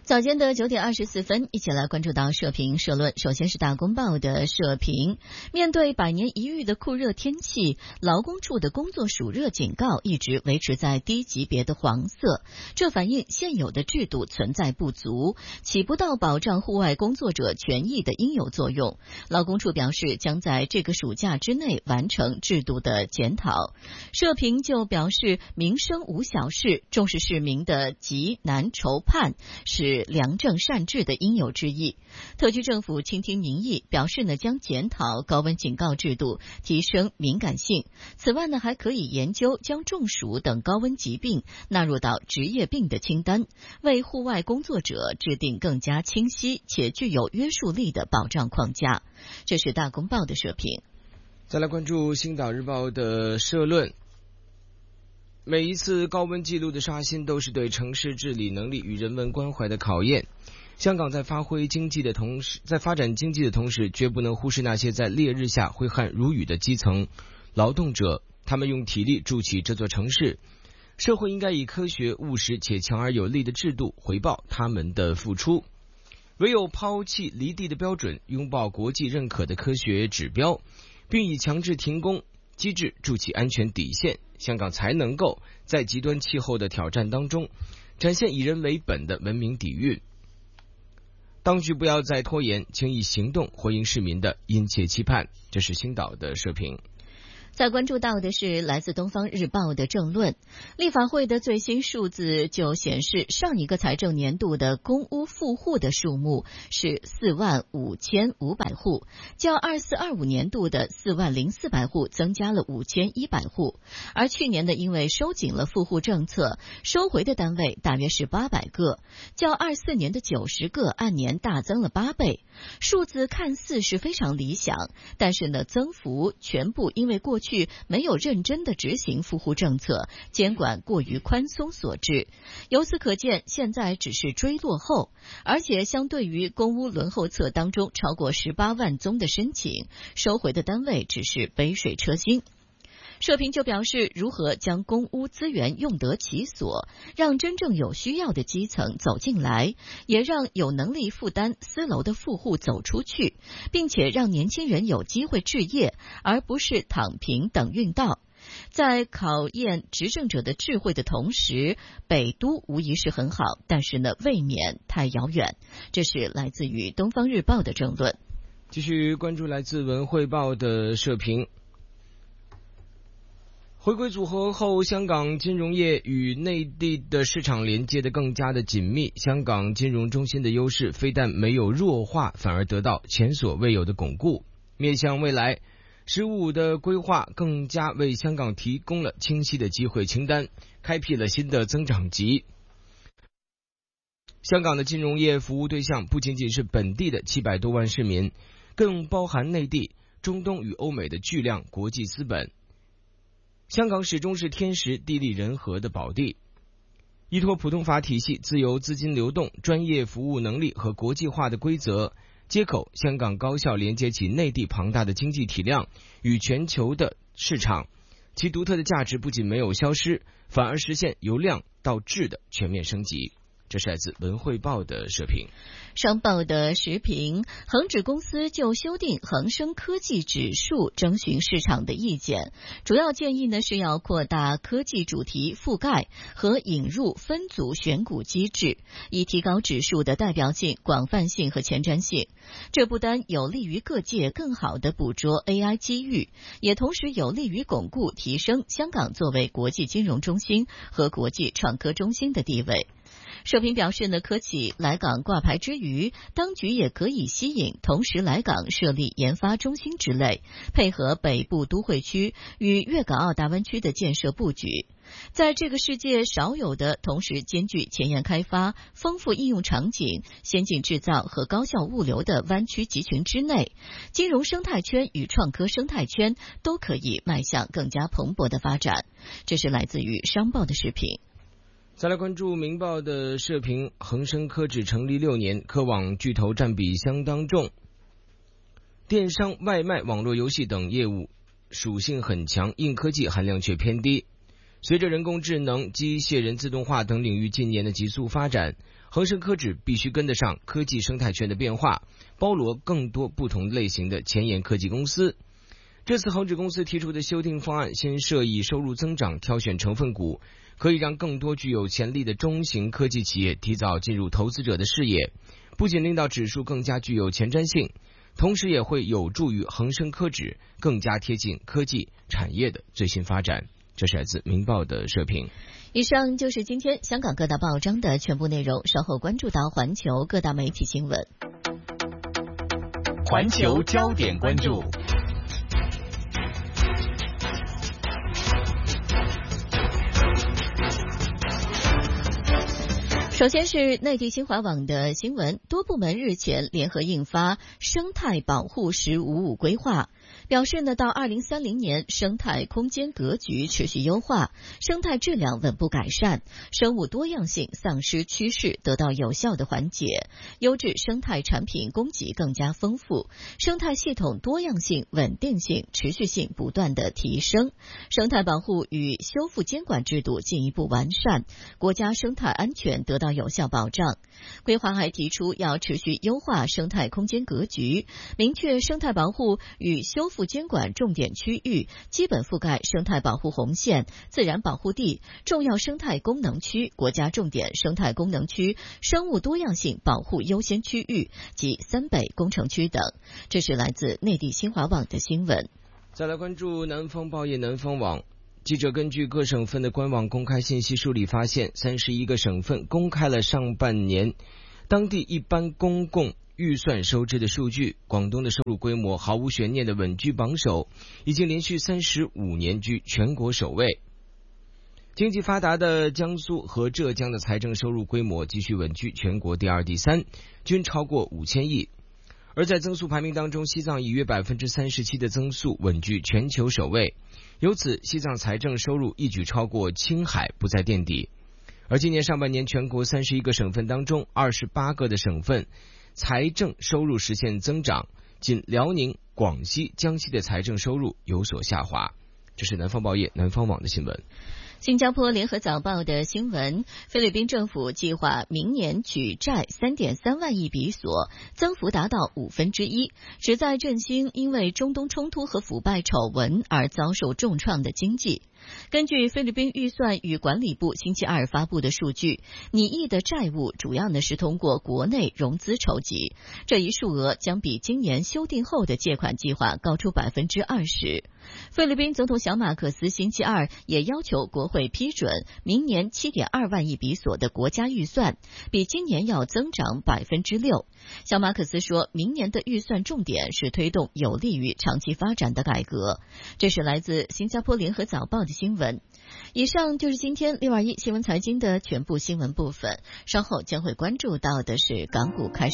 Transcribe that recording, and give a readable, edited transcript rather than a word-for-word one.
早间的9:24，一起来关注到社评社论。首先是大公报的社评，面对百年一遇的酷热天气，劳工处的工作暑热警告一直维持在低级别的黄色，这反映现有的制度存在不足，起不到保障户外工作者权益的应有作用。劳工处表示，将在这个暑假之内完成制度的检讨。社评就表示，民生无小事，重视市民的急难愁盼，是良政善治的应有之义。特区政府倾听民意，表示将检讨高温警告制度，提升敏感性。此外还可以研究将中暑等高温疾病纳入到职业病的清单，为户外工作者制定更加清晰且具有约束力的保障框架。这是大公报的社评。 再来关注星岛日报的社论。每一次高温记录的刷新都是对城市治理能力与人文关怀的考验。香港在发展经济的同时，绝不能忽视那些在烈日下挥汗如雨的基层劳动者，他们用体力筑起这座城市。社会应该以科学、务实且强而有力的制度回报他们的付出。唯有抛弃离地的标准，拥抱国际认可的科学指标，并以强制停工机制筑起安全底线，香港才能够在极端气候的挑战当中展现以人为本的文明底蕴。当局不要再拖延，请以行动回应市民的殷切期盼。这是星岛的社评。 再关注到的是来自东方日报的政论。立法会的最新数字就显示，上一个财政年度的公屋富户的数目是45500户，较24-25年度的40400户增加了5100户。而去年呢，因为收紧了富户政策，收回的单位大约是800个，较24年的90个按年大增了8倍。数字看似是非常理想，但是呢，增幅全部因为过去没有认真的执行富户政策，监管过于宽松所致。由此可见，现在只是追落后，而且相对于公屋轮候册当中超过18万宗的申请，收回的单位只是杯水车薪。社评就表示，如何将公屋资源用得其所，让真正有需要的基层走进来，也让有能力负担私楼的富户走出去，并且让年轻人有机会置业，而不是躺平等运道。在考验执政者的智慧的同时，北都无疑是很好，但是呢，未免太遥远。这是来自于东方日报的政论。 继续关注来自文汇报的社评。回归组合后，香港金融业与内地的市场连接得更加的紧密，香港金融中心的优势非但没有弱化，反而得到前所未有的巩固。面向未来，15的规划更加为香港提供了清晰的机会清单，开辟了新的增长极。香港的金融业服务对象不仅仅是本地的700多万市民，更包含内地、中东与欧美的巨量国际资本。香港始终是天时地利人和的宝地，依托普通法体系、自由资金流动、专业服务能力和国际化的规则接口，香港高效连接起内地庞大的经济体量与全球的市场，其独特的价值不仅没有消失，反而实现由量到质的全面升级。这是来自文汇报的社评。 商报的时评，恒指公司就修订恒生科技指数征询市场的意见，主要建议呢是要扩大科技主题覆盖和引入分组选股机制，以提高指数的代表性、广泛性和前瞻性。这不单有利于各界更好地捕捉 AI 机遇，也同时有利于巩固提升香港作为国际金融中心和国际创科中心的地位。社评表示呢，科企来港挂牌之余，当局也可以吸引同时来港设立研发中心之类，配合北部都会区与粤港澳大湾区的建设布局。在这个世界少有的同时兼具前沿开发、丰富应用场景、先进制造和高效物流的湾区集群之内，金融生态圈与创科生态圈都可以迈向更加蓬勃的发展。这是来自于商报的视频。 再来关注明报的社评，恒生科指成立6年，科网巨头占比相当重，电商、外卖、网络游戏等业务属性很强，硬科技含量却偏低。 随着人工智能、机械人自动化等领域近年的急速发展，恒生科指必须跟得上科技生态圈的变化，包罗更多不同类型的前沿科技公司。这次恒指公司提出的修订方案，先设以收入增长挑选成分股，可以让更多具有潜力的中型科技企业提早进入投资者的视野，不仅令到指数更加具有前瞻性，同时也会有助于恒生科指更加贴近科技产业的最新发展。这是来自《明报》的社评。 以上就是今天香港各大报章的全部内容，稍后关注到环球各大媒体新闻。 环球焦点关注。 首先是内地新华网的新闻，多部门日前联合印发生态保护“1055”规划，表示到2030年生态空间格局持续优化，生态质量稳步改善，生物多样性丧失趋势得到有效的缓解，优质生态产品供给更加丰富，生态系统多样性、稳定性、持续性不断的提升，生态保护与修复监管制度进一步完善，国家生态安全得到有效保障。规划还提出要持续优化生态空间格局，明确生态保护与修复监管重点区域、基本覆盖生态保护红线、自然保护地、重要生态功能区、国家重点生态功能区、生物多样性保护优先区域及3北工程区等。这是来自内地新华网的新闻。 再来关注南方报业南方网。记者根据各省份的官网公开信息梳理发现，31个省份公开了上半年当地一般公共预算收支的数据。广东的收入规模毫无悬念的稳居榜首，已经连续35年居全国首位。经济发达的江苏和浙江的财政收入规模继续稳居全国第2、第3，均超过5000亿。而在增速排名当中，西藏以约 37% 的增速稳居全球首位，由此西藏财政收入一举超过青海，不再垫底。而今年上半年全国31个省份当中，28个的省份财政收入实现增长，仅辽宁、广西、江西的财政收入有所下滑。这是南方报业南方网的新闻。 新加坡联合早报的新闻，菲律宾政府计划明年举债 3.3 万亿比索，增幅达到1/5，旨在振兴因为中东冲突和腐败丑闻而遭受重创的经济。根据菲律宾预算与管理部星期二发布的数据，拟议的债务主要是通过国内融资筹集，这一数额将比今年修订后的借款计划高出 20%。菲律宾总统小马可斯星期二也要求国会批准明年 7.2 万亿比索的国家预算，比今年要增长 6%。小马可斯说，明年的预算重点是推动有利于长期发展的改革。这是来自新加坡联合早报的新闻。以上就是今天621新闻财经的全部新闻部分，稍后将会关注到的是港股开